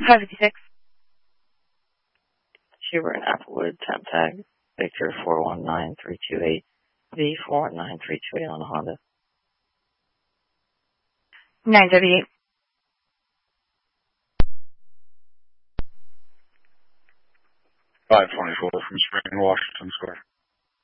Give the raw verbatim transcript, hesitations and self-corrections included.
five fifty-six. Schubert and Applewood, temp tag, Victor four one nine three two eight, V four one nine three two eight on the Honda. nine thirty-eight. five twenty-four from Spring, Washington Square.